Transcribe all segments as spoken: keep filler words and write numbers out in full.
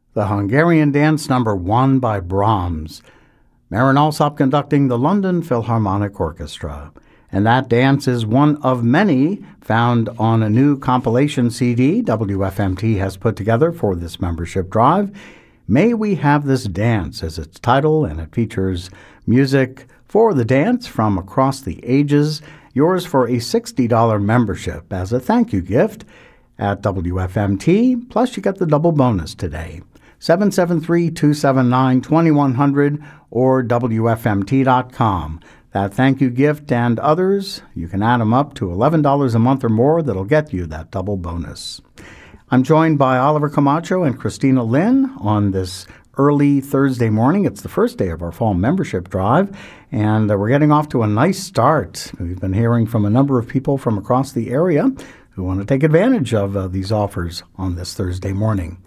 the Hungarian Dance Number One by Brahms, Marin Alsop conducting the London Philharmonic Orchestra. And that dance is one of many found on a new compilation C D W F M T has put together for this membership drive. May We Have This Dance is its title, and it features music for the dance from across the ages, yours for a sixty dollars membership as a thank you gift at W F M T, plus you get the double bonus today. seven seven three, two seven nine, two one zero zero or W F M T dot com. That thank you gift and others, you can add them up to eleven dollars a month or more. That'll get you that double bonus. I'm joined by Oliver Camacho and Christina Lynn on this early Thursday morning. It's the first day of our fall membership drive, and uh, we're getting off to a nice start. We've been hearing from a number of people from across the area who want to take advantage of uh, these offers on this Thursday morning.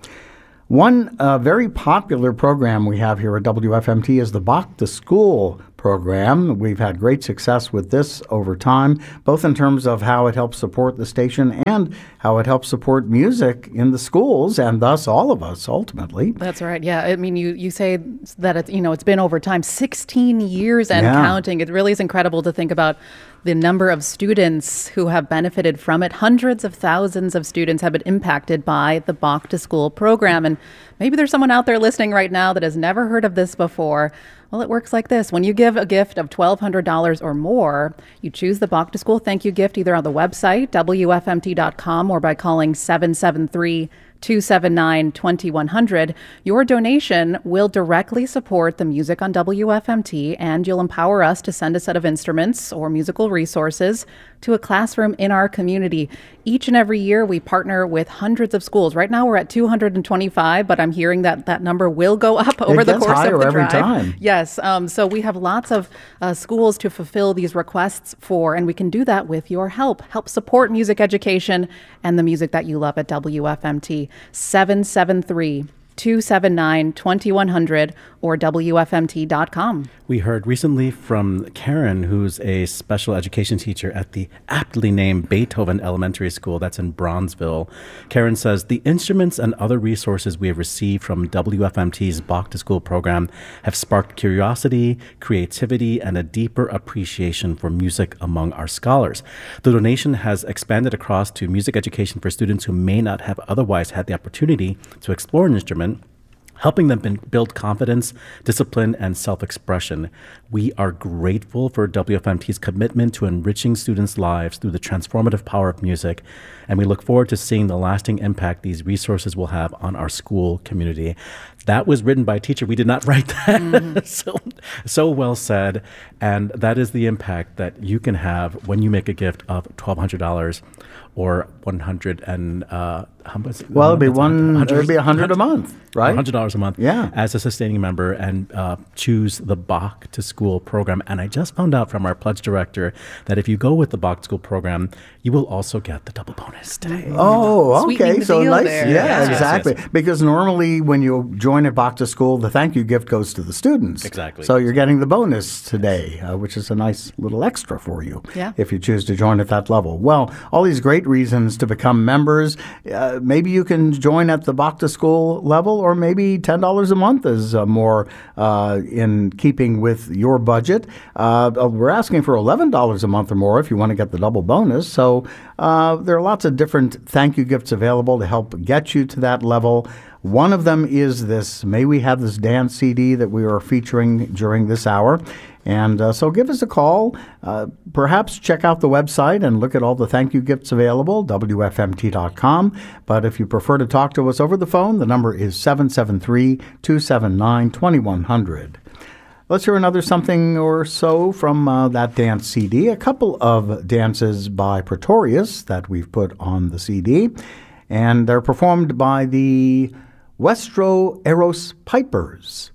One uh, very popular program we have here at W F M T is the Bach to School program. We've had great success with this over time, both in terms of how it helps support the station and how it helps support music in the schools and thus all of us ultimately. That's right. Yeah. I mean, you, you say that it's, you know, it's been over time, sixteen years and yeah. counting. It really is incredible to think about the number of students who have benefited from it. Hundreds of thousands of students have been impacted by the Bach to School program. And maybe there's someone out there listening right now that has never heard of this before. Well, it works like this. When you give a gift of twelve hundred dollars or more, you choose the Bach to School thank you gift either on the website, W F M T dot com, or by calling seven seven three, two seven nine, two one zero zero. Your donation will directly support the music on W F M T, and you'll empower us to send a set of instruments or musical resources to a classroom in our community. Each and every year, we partner with hundreds of schools. Right now, we're at two hundred twenty-five, but I'm hearing that that number will go up over it the course higher of the every drive. Time. Yes, um, so we have lots of uh, schools to fulfill these requests for, and we can do that with your help. Help support music education and the music that you love at W F M T. seven seven three, two seven nine, two one zero zero or W F M T dot com. We heard recently from Karen, who's a special education teacher at the aptly named Beethoven Elementary School that's in Bronzeville. Karen says, the instruments and other resources we have received from W F M T's Bach to School program have sparked curiosity, creativity, and a deeper appreciation for music among our scholars. The donation has expanded across to music education for students who may not have otherwise had the opportunity to explore an instrument, helping them build confidence, discipline, and self-expression. We are grateful for W F M T's commitment to enriching students' lives through the transformative power of music, and we look forward to seeing the lasting impact these resources will have on our school community. That was written by a teacher. We did not write that. Mm. so, so well said. And that is the impact that you can have when you make a gift of twelve hundred dollars or one hundred and uh, how much? Well, it'd be one. It'd be a hundred a month, right? A hundred dollars a month. Yeah. As a sustaining member, and uh, choose the Bach to School program. And I just found out from our pledge director that if you go with the Bach to School program, you will also get the double bonus today. Oh, okay. The so deal nice. there. Yeah, Yes, exactly. yes, yes. Because normally when you join at Bach to School, the thank you gift goes to the students. Exactly. So you're getting the bonus today, uh, which is a nice little extra for you. Yeah. If you choose to join at that level. Well, all these great reasons to become members. Uh, maybe you can join at the Bach to School level, or maybe ten dollars a month is uh, more uh, in keeping with your budget. Uh, we're asking for eleven dollars a month or more if you want to get the double bonus. So uh, there are lots of different thank you gifts available to help get you to that level. One of them is this May We Have This Dance C D that we are featuring during this hour. And uh, so give us a call. Uh, perhaps check out the website and look at all the thank you gifts available, W F M T dot com. But if you prefer to talk to us over the phone, the number is seven seven three, two seven nine, two one zero zero. Let's hear another something or so from uh, that dance C D. A couple of dances by Pretorius that we've put on the C D. And they're performed by the Westro Eros Pipers.